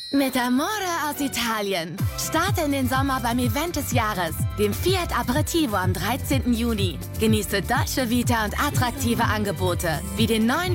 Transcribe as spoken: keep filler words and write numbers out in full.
Mit Amore aus Italien. Starte in den Sommer beim Event des Jahres, dem Fiat Aperitivo am dreizehnten Juni. Genieße Dolce Vita und attraktive Angebote, wie den neuen